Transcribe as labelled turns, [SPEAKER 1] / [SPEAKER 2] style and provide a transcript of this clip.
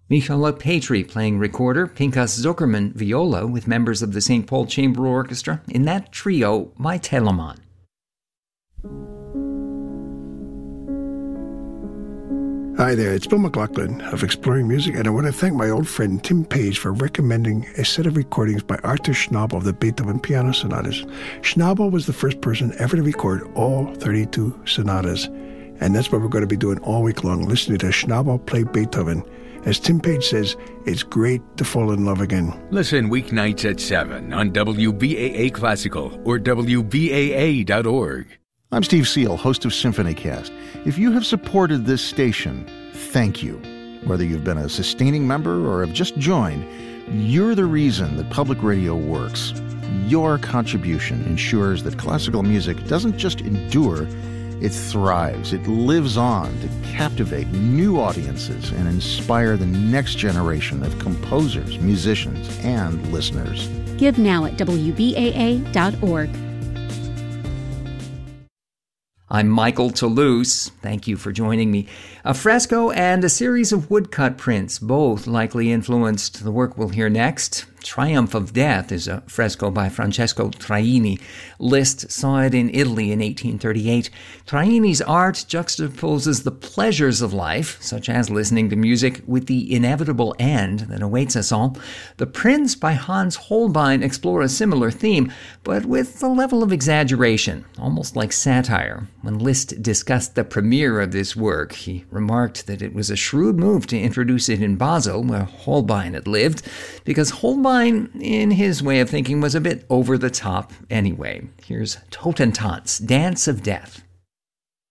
[SPEAKER 1] Michal Patry playing recorder, Pinchas Zuckerman viola with members of the St. Paul Chamber Orchestra. In that trio, My Telemann.
[SPEAKER 2] Hi there, it's Bill McLaughlin of Exploring Music, and I want to thank my old friend Tim Page for recommending a set of recordings by Arthur Schnabel of the Beethoven Piano Sonatas. Schnabel was the first person ever to record all 32 sonatas, and that's what we're going to be doing all week long, listening to Schnabel play Beethoven. As Tim Page says, it's great to fall in love again.
[SPEAKER 3] Listen weeknights at 7 on WBAA Classical or WBAA.org.
[SPEAKER 4] I'm Steve Seal, host of SymphonyCast. If you have supported this station, thank you. Whether you've been a sustaining member or have just joined, you're the reason that public radio works. Your contribution ensures that classical music doesn't just endure, it thrives. It lives on to captivate new audiences and inspire the next generation of composers, musicians, and listeners.
[SPEAKER 5] Give now at WBAA.org.
[SPEAKER 1] I'm Michael Toulouse. Thank you for joining me. A fresco and a series of woodcut prints both likely influenced the work we'll hear next. Triumph of Death is a fresco by Francesco Traini. Liszt saw it in Italy in 1838. Traini's art juxtaposes the pleasures of life, such as listening to music, with the inevitable end that awaits us all. The prints by Hans Holbein explore a similar theme, but with a level of exaggeration, almost like satire. When Liszt discussed the premiere of this work, he remarked that it was a shrewd move to introduce it in Basel, where Holbein had lived, because Holbein, in his way of thinking, was a bit over the top anyway. Here's Totentanz, Dance of Death.